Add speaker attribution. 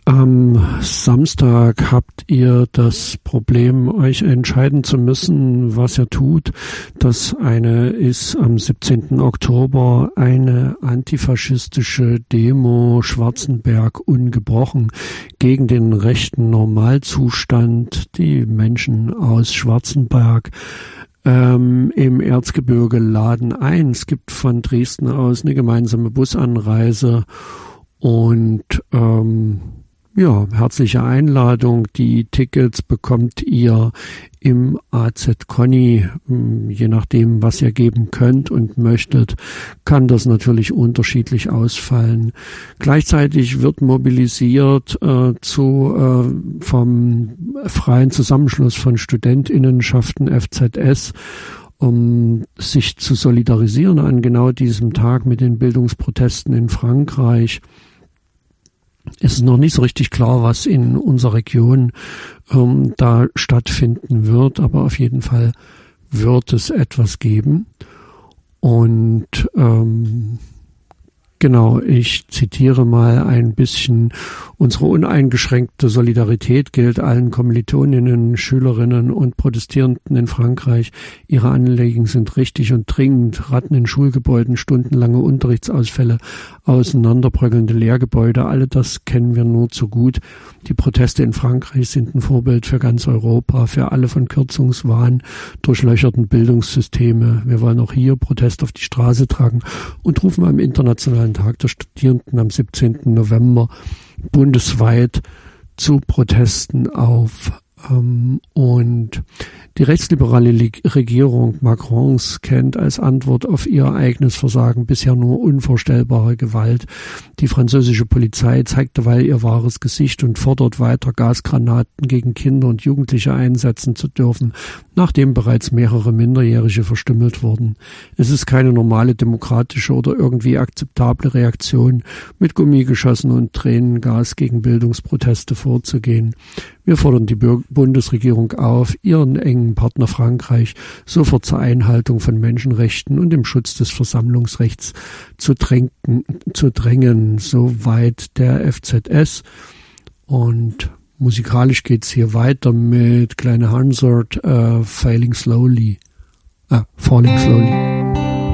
Speaker 1: Am Samstag habt ihr das Problem, euch entscheiden zu müssen, was ihr tut. Das eine ist am 17. Oktober eine antifaschistische Demo Schwarzenberg ungebrochen gegen den rechten Normalzustand. Die Menschen aus Schwarzenberg im Erzgebirge laden ein. Es gibt von Dresden aus eine gemeinsame Busanreise und herzliche Einladung. Die Tickets bekommt ihr im AZ Conny. Je nachdem, was ihr geben könnt und möchtet, kann das natürlich unterschiedlich ausfallen. Gleichzeitig wird mobilisiert vom Freien Zusammenschluss von Studentinnenschaften FZS, um sich zu solidarisieren an genau diesem Tag mit den Bildungsprotesten in Frankreich. Es ist noch nicht so richtig klar, was in unserer Region da stattfinden wird, aber auf jeden Fall wird es etwas geben. Und ich zitiere mal ein bisschen: Unsere uneingeschränkte Solidarität gilt allen Kommilitoninnen, Schülerinnen und Protestierenden in Frankreich. Ihre Anliegen sind richtig und dringend. Ratten in Schulgebäuden, stundenlange Unterrichtsausfälle, auseinanderbröckelnde Lehrgebäude, alle das kennen wir nur zu gut. Die Proteste in Frankreich sind ein Vorbild für ganz Europa, für alle von Kürzungswahn durchlöcherten Bildungssysteme. Wir wollen auch hier Protest auf die Straße tragen und rufen am Internationalen Tag der Studierenden am 17. November bundesweit zu Protesten auf. Und die rechtsliberale Regierung Macrons kennt als Antwort auf ihr eigenes Versagen bisher nur unvorstellbare Gewalt. Die französische Polizei zeigt derweil ihr wahres Gesicht und fordert weiter, Gasgranaten gegen Kinder und Jugendliche einsetzen zu dürfen, nachdem bereits mehrere Minderjährige verstümmelt wurden. Es ist keine normale demokratische oder irgendwie akzeptable Reaktion, mit Gummigeschossen und Tränengas gegen Bildungsproteste vorzugehen. Wir fordern die Bundesregierung auf, ihren engen Partner Frankreich sofort zur Einhaltung von Menschenrechten und dem Schutz des Versammlungsrechts zu drängen. Soweit der FZS. Und musikalisch geht's hier weiter mit Kleine Hansard, Falling Slowly.